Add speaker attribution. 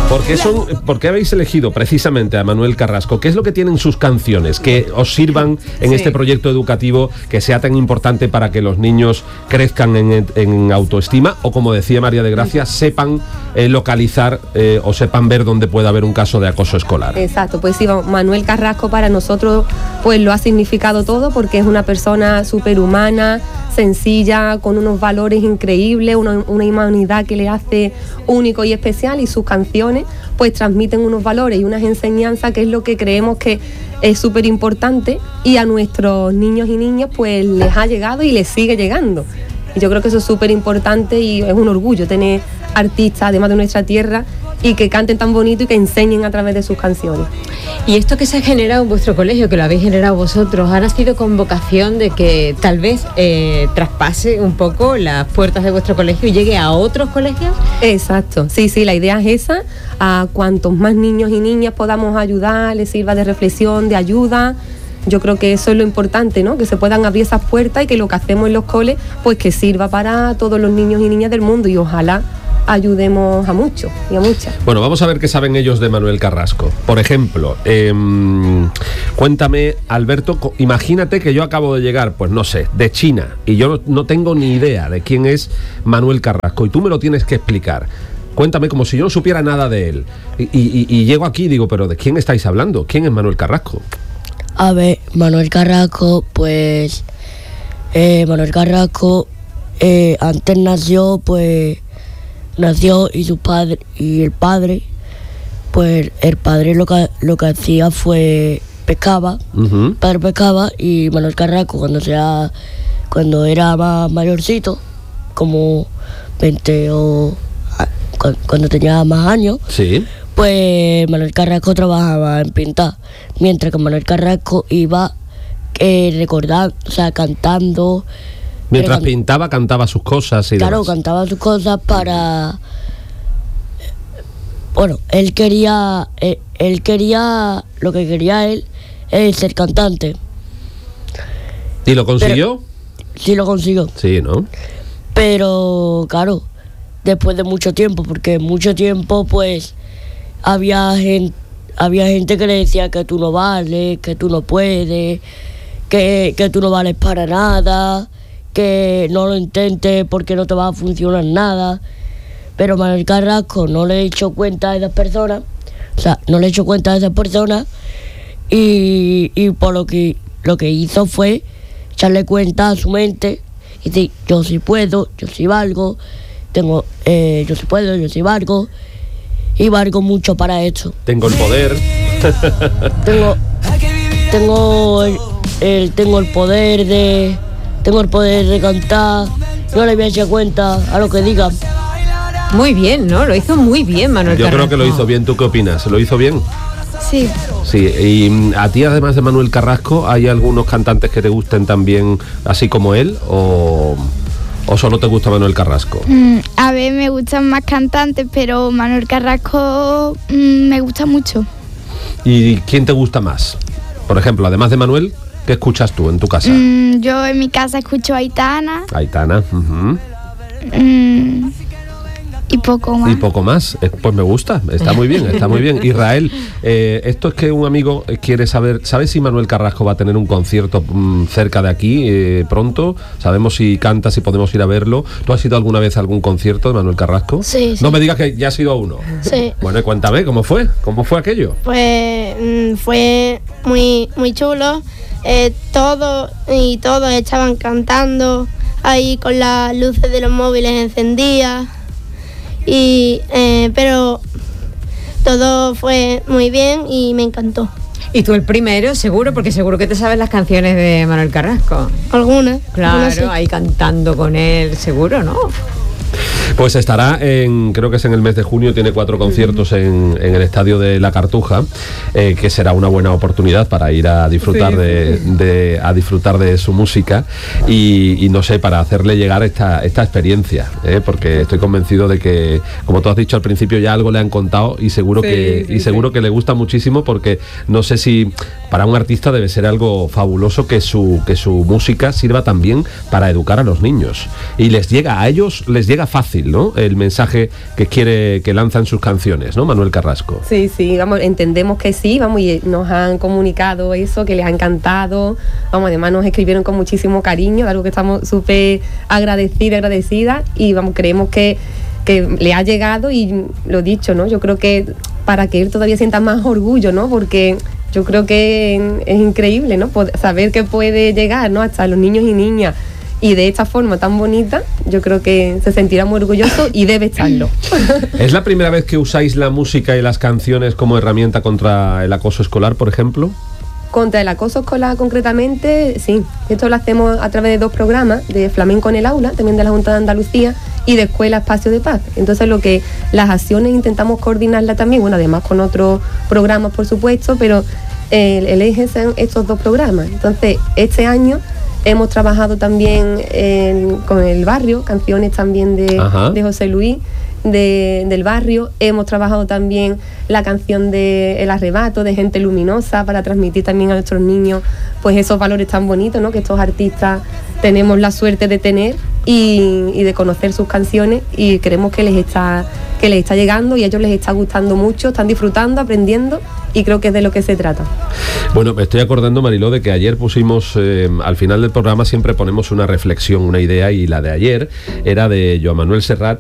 Speaker 1: ¿Por qué habéis elegido precisamente a Manuel Carrasco? ¿Qué es lo que tienen sus canciones que os sirvan en este proyecto educativo que sea tan importante para que los niños crezcan en autoestima o, como decía María de Gracia, sepan localizar o sepan ver dónde puede haber un caso de acoso escolar?
Speaker 2: Exacto, pues sí, Manuel Carrasco para nosotros pues lo ha significado todo, porque es una persona superhumana, sencilla, con unos valores increíbles, una humanidad que le hace único y especial, y sus canciones pues transmiten unos valores y unas enseñanzas que es lo que creemos que es súper importante, y a nuestros niños y niñas pues les ha llegado y les sigue llegando. Y yo creo que eso es súper importante y es un orgullo tener artistas, además de nuestra tierra, y que canten tan bonito y que enseñen a través de sus canciones.
Speaker 3: Y esto que se ha generado en vuestro colegio, que lo habéis generado vosotros, ¿ha nacido con vocación de que tal vez traspase un poco las puertas de vuestro colegio y llegue a otros colegios?
Speaker 2: Exacto, sí, la idea es esa, a cuantos más niños y niñas podamos ayudar, les sirva de reflexión, de ayuda. Yo creo que eso es lo importante, ¿no? Que se puedan abrir esas puertas y que lo que hacemos en los coles, pues que sirva para todos los niños y niñas del mundo, y ojalá ayudemos a muchos y a muchas.
Speaker 1: Bueno, vamos a ver qué saben ellos de Manuel Carrasco. Por ejemplo, cuéntame, Alberto, imagínate que yo acabo de llegar, pues no sé, de China, y yo no tengo ni idea de quién es Manuel Carrasco, y tú me lo tienes que explicar. Cuéntame como si yo no supiera nada de él. Y llego aquí y digo, ¿pero de quién estáis hablando? ¿Quién es Manuel Carrasco?
Speaker 4: A ver, Manuel Carrasco, pues... Manuel Carrasco antes nació y su padre, y el padre, pues el padre lo que hacía fue pescaba, el padre pescaba, y Manuel Carrasco cuando era más mayorcito, como 20 o cuando tenía más años,
Speaker 1: sí,
Speaker 4: pues Manuel Carrasco trabajaba en pintar, mientras que Manuel Carrasco iba recordando, o sea, cantando.
Speaker 1: Mientras pintaba, cantaba sus cosas y
Speaker 4: claro,
Speaker 1: demás.
Speaker 4: cantaba sus cosas para... Bueno, él quería, lo que quería él es ser cantante.
Speaker 1: ¿Y lo consiguió?
Speaker 4: Sí, lo consiguió.
Speaker 1: Sí, ¿no?
Speaker 4: Pero, claro, después de mucho tiempo, porque mucho tiempo, pues, había gente que le decía que tú no vales, que tú no puedes, que tú no vales para nada, que no lo intentes porque no te va a funcionar nada. Pero Manuel Carrasco no le echó cuenta a esas personas, y por lo que hizo fue echarle cuenta a su mente y decir, yo sí puedo, yo sí valgo, yo sí puedo, yo sí valgo, y valgo mucho para esto.
Speaker 1: Tengo el poder.
Speaker 4: tengo el poder de cantar, no le voy a echar cuenta a lo que digan.
Speaker 3: Muy bien, ¿no? Lo hizo muy bien Manuel Carrasco.
Speaker 1: Yo creo que lo hizo bien. ¿Tú qué opinas? ¿Lo hizo bien?
Speaker 2: Sí.
Speaker 1: Sí, y a ti, además de Manuel Carrasco, ¿hay algunos cantantes que te gusten también así como él? ¿O solo te gusta Manuel Carrasco?
Speaker 5: A ver, me gustan más cantantes, pero Manuel Carrasco me gusta mucho.
Speaker 1: ¿Y quién te gusta más? Por ejemplo, además de Manuel, ¿qué escuchas tú en tu casa?
Speaker 5: Yo en mi casa escucho a Aitana.
Speaker 1: Aitana,
Speaker 5: y poco más.
Speaker 1: Y poco más, pues me gusta, está muy bien, está muy bien. Israel, esto es que un amigo quiere saber, ¿sabes si Manuel Carrasco va a tener un concierto cerca de aquí pronto? ¿Sabemos si canta, si podemos ir a verlo? ¿Tú has ido alguna vez a algún concierto de Manuel Carrasco?
Speaker 5: Sí.
Speaker 1: No me digas que ya has ido a uno.
Speaker 5: Sí.
Speaker 1: Bueno, cuéntame, ¿cómo fue aquello?
Speaker 5: Pues fue muy, muy chulo, todos estaban cantando ahí con las luces de los móviles encendidas. Pero todo fue muy bien y me encantó.
Speaker 3: ¿Y tú el primero, seguro? Porque seguro que te sabes las canciones de Manuel Carrasco.
Speaker 5: Algunas.
Speaker 3: Claro,
Speaker 5: algunas sí.
Speaker 3: Ahí cantando con él, seguro, ¿no?
Speaker 1: Pues estará creo que es en el mes de junio, tiene 4 conciertos en el Estadio de la Cartuja, que será una buena oportunidad para ir a disfrutar a disfrutar de su música y no sé, para hacerle llegar esta experiencia, porque estoy convencido de que, como tú has dicho al principio, ya algo le han contado y seguro que le gusta muchísimo, porque no sé si para un artista debe ser algo fabuloso que su música sirva también para educar a los niños, y a ellos les llega fácil. fácil, ¿no? El mensaje que lanza en sus canciones, ¿no, Manuel Carrasco?
Speaker 2: Sí, vamos, entendemos que sí, vamos, y nos han comunicado eso, que les ha encantado, vamos, además nos escribieron con muchísimo cariño, algo que estamos súper agradecidas, y vamos, creemos que le ha llegado, y lo dicho, ¿no? Yo creo que para que él todavía sienta más orgullo, ¿no? Porque yo creo que es increíble, ¿no? Saber que puede llegar, ¿no? Hasta los niños y niñas, y de esta forma tan bonita, yo creo que se sentirá muy orgulloso y debe estarlo.
Speaker 1: ¿Es la primera vez que usáis la música y las canciones como herramienta contra el acoso escolar, por ejemplo?
Speaker 2: Contra el acoso escolar concretamente, sí. Esto lo hacemos a través de 2 programas, de Flamenco en el Aula, también de la Junta de Andalucía, y de Escuela Espacio de Paz. Entonces las acciones intentamos coordinarlas también, bueno, además con otros programas, por supuesto, pero el eje son estos 2 programas. Entonces, este año hemos trabajado también con el barrio, canciones también de José Luis, del barrio. Hemos trabajado también la canción de El Arrebato, de Gente Luminosa, para transmitir también a nuestros niños pues esos valores tan bonitos, ¿no? Que estos artistas tenemos la suerte de tener y de conocer sus canciones, y creemos que les está llegando y a ellos les está gustando mucho, están disfrutando, aprendiendo, y creo que es de lo que se trata.
Speaker 1: Bueno, me estoy acordando, Mariló, de que ayer pusimos, al final del programa siempre ponemos una reflexión, una idea, y la de ayer era de Joan Manuel Serrat,